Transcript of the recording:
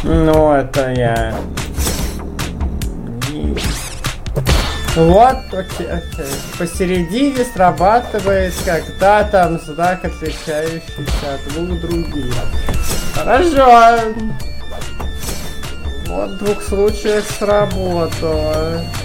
Ну, это я... Вот, окей. Посередине срабатывает, когда там знак, отличающийся от двух других. Хорошо. Вот в двух случаях сработало.